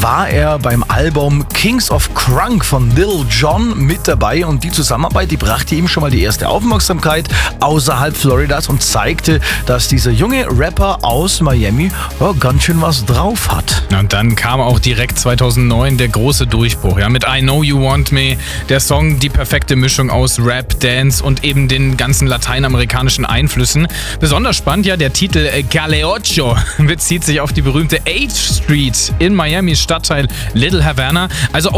war er beim Album Kings of Crunk von Lil Jon mit dabei und die Zusammenarbeit, die brachte ihm schon mal die erste Aufmerksamkeit außerhalb Floridas und zeigte, dass dieser junge Rapper aus Miami ganz schön was drauf hat. Und dann kam auch direkt 2009 der große Durchbruch, mit I Know You Want Me, der Song die perfekte Mischung aus Rap, Dance und eben den ganzen lateinamerikanischen Einflüssen. Besonders spannend der Titel Calle Ocho bezieht sich auf die berühmte 8th Street in Miamis Stadtteil Little Havana, also